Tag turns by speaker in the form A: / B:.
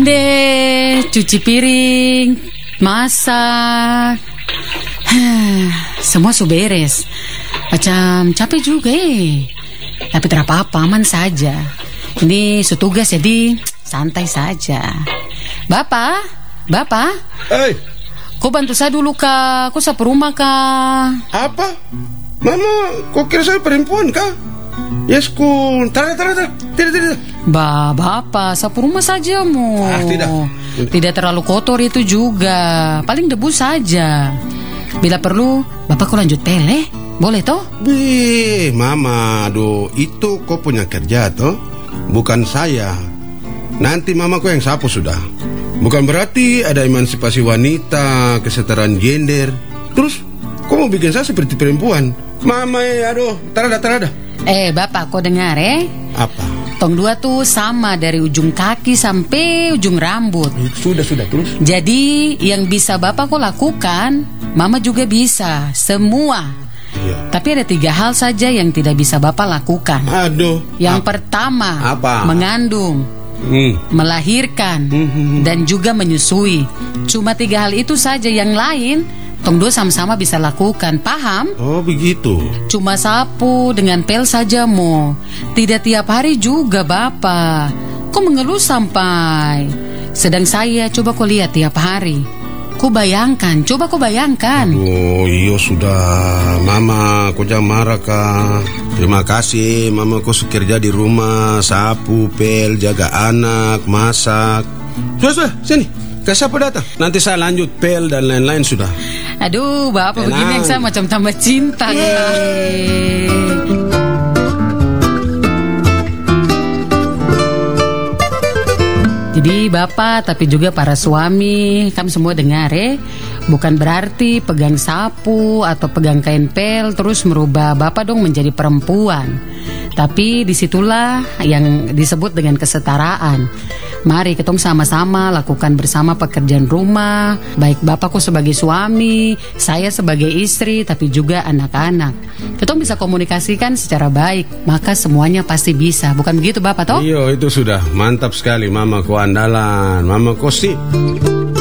A: deh, cuci piring, masak. Semua sudah beres. Macam capek juga tapi tidak apa-apa, aman saja. Ini setugas jadi santai saja. Bapak.
B: Hei,
A: Kau bantu saya dulu kak. Kau sapu rumah kak.
B: apa? Mama, kau kira saya perempuan kah? Yes, tidak.
A: Bapak, sapu rumah saja mu.
B: Tidak.
A: Tidak terlalu kotor itu juga. Paling debu saja. Bila perlu, Bapak kau lanjut pele. Boleh toh?
B: Mama, aduh, itu kau punya kerja toh, bukan saya. Nanti mama kau yang sapu sudah. Bukan berarti ada emansipasi wanita, kesetaraan gender. Terus, kau mau bikin saya seperti perempuan? Mama, aduh, terada.
A: Bapak, kau dengar
B: Apa?
A: Tong dua tuh sama dari ujung kaki sampai ujung rambut.
B: Sudah, terus?
A: Jadi, yang bisa Bapak kau lakukan, Mama juga bisa. Semua.
B: Iya.
A: Tapi ada 3 hal saja yang tidak bisa Bapak lakukan.
B: Aduh.
A: Yang pertama,
B: Apa?
A: mengandung, melahirkan, dan juga menyusui. Cuma 3 hal itu saja, yang lain tong dua sama-sama bisa lakukan. Paham?
B: Oh, begitu.
A: Cuma sapu dengan pel saja mo. Tidak tiap hari juga Bapak. Kok mengeluh sampai? Sedang saya coba kau lihat tiap hari. Kau bayangkan, coba kau bayangkan.
B: Oh iya sudah, Mama, kau jangan marah kak. Terima kasih, Mama kau kerja di rumah, sapu, pel, jaga anak, masak. Sudah, sini, ke siapa datang? Nanti saya lanjut pel dan lain-lain sudah.
A: Aduh, Bapak begini yang saya macam tambah cinta. Jadi Bapak, tapi juga para suami, kami semua dengar bukan berarti pegang sapu atau pegang kain pel terus merubah Bapak dong menjadi perempuan. Tapi disitulah yang disebut dengan kesetaraan. Mari ketong sama-sama lakukan bersama pekerjaan rumah. Baik Bapakku sebagai suami, saya sebagai istri, tapi juga anak-anak. Ketong bisa komunikasikan secara baik, maka semuanya pasti bisa. Bukan begitu Bapak toh?
B: Iya, itu sudah mantap sekali, Mama kau andalan, Mama kau sip.